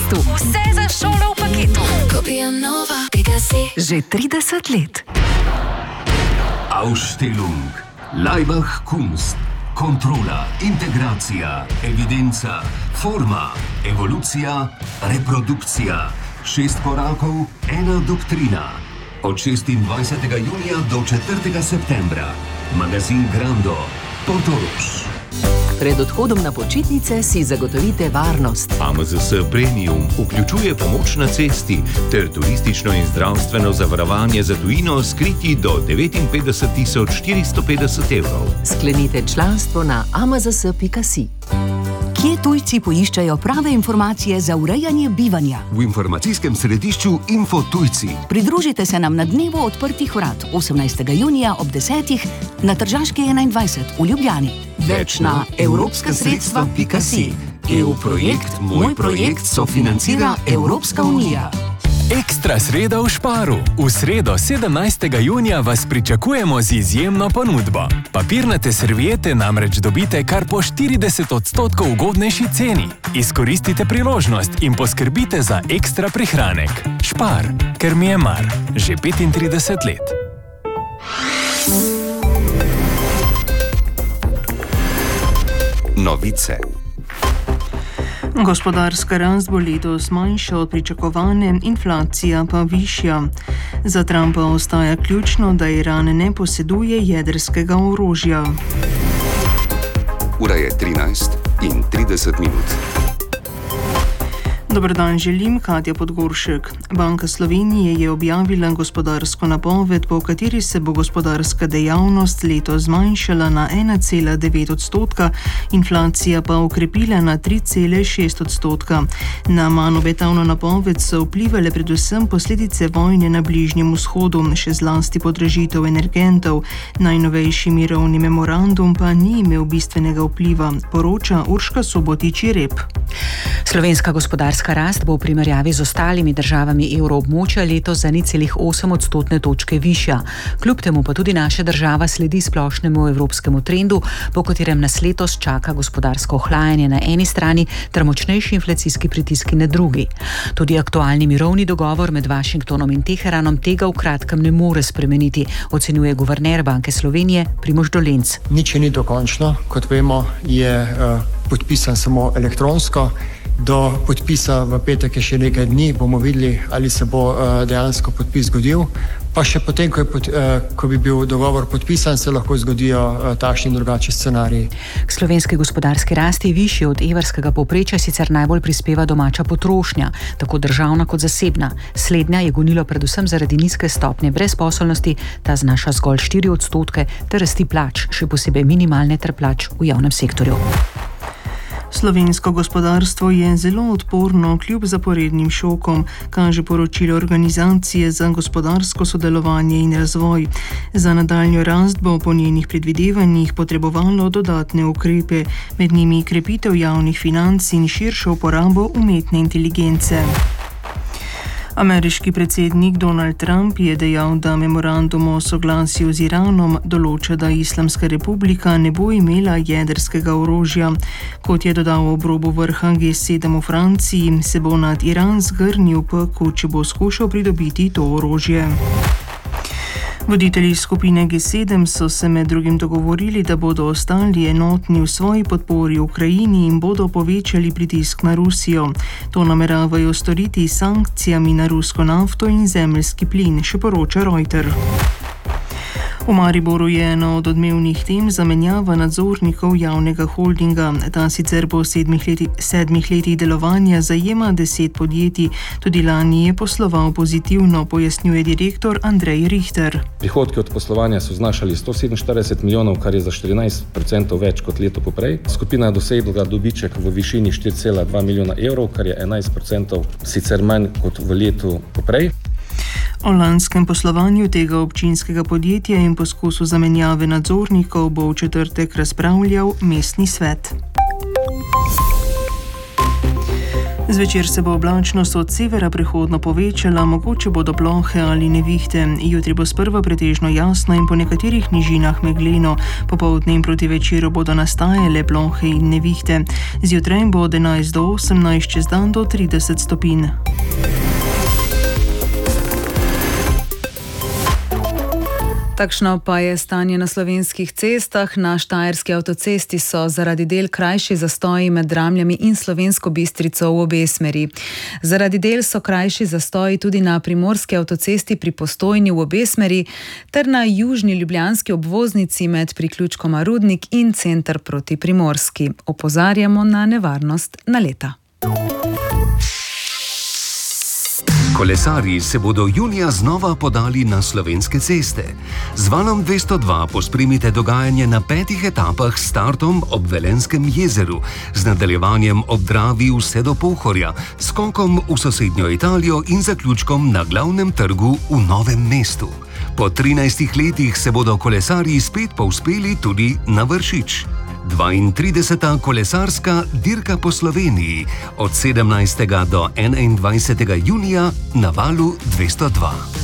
kapustu. Vse za šolo v paketu. Že 30 let. Ausstellung, Leibach Kunst, kontrola, integracija, evidenca, forma, evolucija, reprodukcija. 6 korakov, ena doktrina. Od 26. junija do 4. septembra. Magazin Grando, Portorož. Pred odhodom na počitnice si zagotovite varnost. AMZS Premium vključuje pomoč na cesti ter turistično in zdravstveno zavarovanje za tujino skriti do 59.450 evrov. Sklenite članstvo na amzs.si. Kje tujci poiščajo prave informacije za urejanje bivanja? V informacijskem središču Info Tujci. Pridružite se nam na dnevu odprtih vrat 18. junija ob 10. na Tržaški 21 v Ljubljani. Več na evropskasredstva.si. EU projekt, moj projekt sofinancira Evropska unija. Ekstra sreda v Sparu. V sredo 17. junija vas pričakujemo z izjemno ponudbo. Papirnate serviete namreč dobite kar po 40% ugodnejši ceni. Izkoristite priložnost in poskrbite za ekstra prihranek. Spar, ker mi je mar. Že 35 let. Novice. Gospodarska rast bo letos manjša od pričakovane, inflacija pa višja. Za Trumpa ostaja ključno, da Iran ne poseduje jedrskega orožja. Ura je 13:30. Dober dan želim, Katja Podgoršek. Banka Slovenije je objavila gospodarsko napoved, po kateri se bo gospodarska dejavnost letos zmanjšala na 1,9%, inflacija pa okrepila na 3,6%. Na manj obetavno napoved so vplivale predvsem posledice vojne na Bližnjem vzhodu, še zlasti podražitev energentov. Najnovejši mirovni memorandum pa ni imel bistvenega vpliva, poroča Urška Subotič-Rep. Slovenska gospodarska rast bo v primerjavi z ostalimi državami evroobmočja letos za 0,8 odstotne točke višja. Kljub temu pa tudi naša država sledi splošnemu evropskemu trendu, po katerem nas letos čaka gospodarsko ohlajanje na eni strani ter močnejši inflacijski pritiski na drugi. Tudi aktualni mirovni dogovor med Washingtonom in Teheranom tega v kratkem ne more spremeniti, ocenjuje guverner Banke Slovenije Primož Dolenc. Nič ni dokončno, kot vemo, je podpisan samo elektronsko. Do podpisa v petek je še nekaj dni, bomo videli, ali se bo dejansko podpis zgodil. Pa še potem, ko bi bil dogovor podpisan, se lahko zgodijo takšni in drugačni scenariji. K slovenski gospodarski rasti višje od evrskega povprečja sicer najbolj prispeva domača potrošnja, tako državna kot zasebna. Slednja je gonilo predvsem zaradi nizke stopnje brezposelnosti, ta znaša zgolj 4% ter rasti plač, še posebej minimalne ter plač v javnem sektorju. Slovensko gospodarstvo je zelo odporno kljub zaporednim šokom, kaže poročilo Organizacije za gospodarsko sodelovanje in razvoj. Za nadaljnjo rast bo po njenih predvidevanjih potrebovalo dodatne ukrepe, med njimi krepitev javnih financ in širšo uporabo umetne inteligence. Ameriški predsednik Donald Trump je dejal, da memorandum o soglasju z Iranom določa, da Islamska republika ne bo imela jedrskega orožja. Kot je dodal ob robu vrha G7 v Franciji, se bo nad Iran zgrnil pekel, če bo skušal pridobiti to orožje. Voditelji skupine G7 so se med drugim dogovorili, da bodo ostali enotni v svoji podpori Ukrajini in bodo povečali pritisk na Rusijo. To nameravajo storiti s sankcijami na rusko nafto in zemeljski plin, še poroča Reuters. V Mariboru je ena od odmevnih tem zamenjava nadzornikov javnega holdinga. Ta sicer po 7 letih delovanja zajema 10 podjetij. Tudi lani je posloval pozitivno, pojasnjuje direktor Andrej Richter. Prihodki od poslovanja so znašali 147 milijonov, kar je za 14% več kot leto poprej. Skupina je dosegla dobiček v višini 4,2 milijona evrov, kar je 11% sicer manj kot v letu poprej. O lanskem poslovanju tega občinskega podjetja in poskusu zamenjave nadzornikov bo v četrtek razpravljal mestni svet. Zvečer se bo oblačnost od severa prehodno povečala, mogoče bodo plohe ali nevihte. Jutri bo sprva pretežno jasno in po nekaterih nižinah megleno. Popoldne in proti večeru bodo nastajale plohe in nevihte. Zjutraj bo od 11 do 18, čez dan do 30 stopinj. Takšno pa je stanje na slovenskih cestah. Na štajerski avtocesti so zaradi del krajši zastoji med Dramljami in Slovensko Bistrico v obe smeri. Zaradi del so krajši zastoji tudi na primorski avtocesti pri Postojni v obe smeri ter na južni ljubljanski obvoznici med priključkoma Rudnik in Center proti Primorski. Opozarjamo na nevarnost naleta. Kolesarji se bodo junija znova podali na slovenske ceste. Z valom 202 pospremite dogajanje na 5 etapah s startom ob Velenskem jezeru, z nadaljevanjem ob Dravi vse do Pohorja, skokom v sosednjo Italijo in zaključkom na glavnem trgu v Novem mestu. Po 13 letih se bodo kolesarji spet povzpeli tudi na Vršič. 32. kolesarska dirka po Sloveniji od 17. do 21. junija na valu 202.